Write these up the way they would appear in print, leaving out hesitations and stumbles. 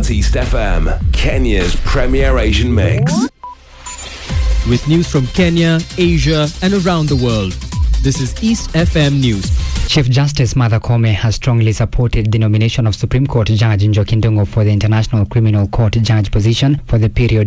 East FM, Kenya's premier Asian mix. With news from Kenya, Asia, and around the world. This is East FM News. Chief Justice Martha Koome has strongly supported the nomination of Supreme Court Judge Njoki Ndung'u for the International Criminal Court Judge position for the period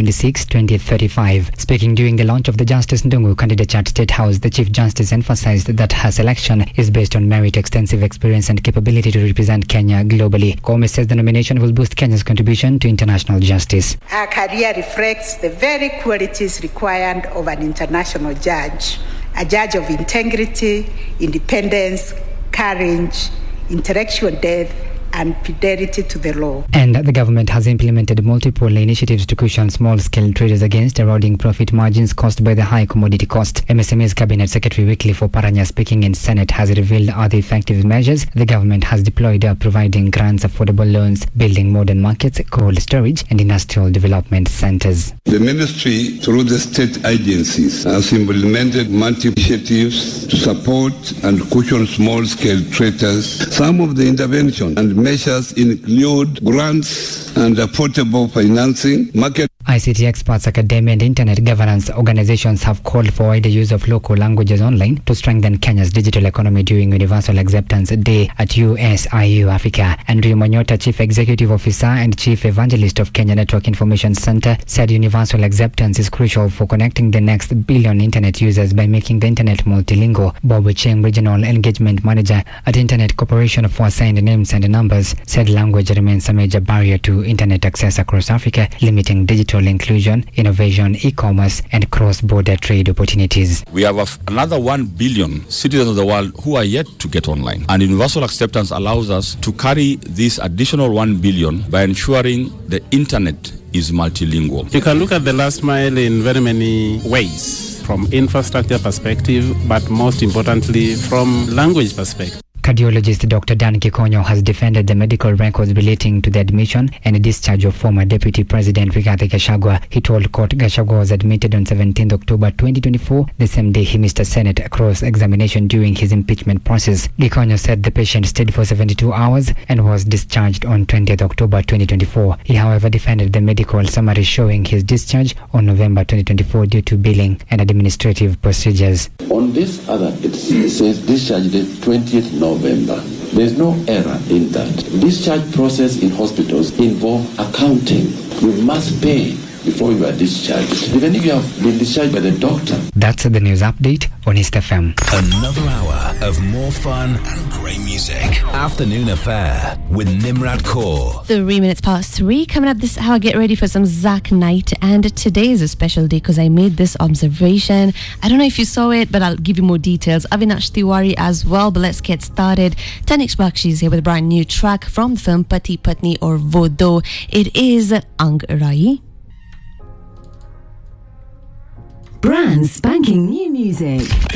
2026-2035. Speaking during the launch of the Justice Ndung'u candidature at State House, the Chief Justice emphasized that her selection is based on merit, extensive experience, and capability to represent Kenya globally. Koome says the nomination will boost Kenya's contribution to international justice. Her career reflects the very qualities required of an international judge. A judge of integrity, independence, courage, intellectual depth, and fidelity to the law. And the government has implemented multiple initiatives to cushion small-scale traders against eroding profit margins caused by the high commodity cost. MSME's Cabinet Secretary Wycliffe Oparanya, speaking in Senate, has revealed other effective measures the government has deployed, providing grants, affordable loans, building modern markets, cold storage, and industrial development centers. The ministry, through the state agencies, has implemented multiple initiatives to support and cushion small-scale traders. Some of the intervention and measures include grants and affordable financing, market. ICT experts, academia, and internet governance organizations have called for wider use of local languages online to strengthen Kenya's digital economy during Universal Acceptance Day at USIU Africa. Andrew Monyota, Chief Executive Officer and Chief Evangelist of Kenya Network Information Center, said universal acceptance is crucial for connecting the next billion internet users by making the internet multilingual. Bob Cheng, Regional Engagement Manager at Internet Corporation for Assigned Names and Numbers, said language remains a major barrier to internet access across Africa, limiting digital inclusion, innovation, e-commerce, and cross-border trade opportunities. We have another 1 billion citizens of the world who are yet to get online. And universal acceptance allows us to carry this additional 1 billion by ensuring the internet is multilingual. You can look at the last mile in very many ways, from infrastructure perspective, but most importantly, from language perspective. Cardiologist Dr. Dan Kikonyo has defended the medical records relating to the admission and discharge of former Deputy President Rigathi Gachagua. He told court Gachagua was admitted on 17 October 2024, the same day he missed a Senate cross-examination during his impeachment process. Kikonyo said the patient stayed for 72 hours and was discharged on 20th October 2024. He, however, defended the medical summary showing his discharge on November 2024 due to billing and administrative procedures. On this other, it says discharge the 20th November. There's no error in that. Discharge process in hospitals involve accounting. You must pay before you are discharged, even if you have been discharged by the doctor. That's the news update on East FM. Another hour of more fun and great music. Afternoon Affair with Nimrat Kaur. 3 minutes past 3. Coming up this hour, get ready for some Zach Night. And today is a special day because I made this observation. I don't know if you saw it, but I'll give you more details. Avinash Tiwari as well, but let's get started. Tanix Bakshi is here with a brand new track from the film Pati Patni or Vodo. It is Ang Rai. Brand spanking new music.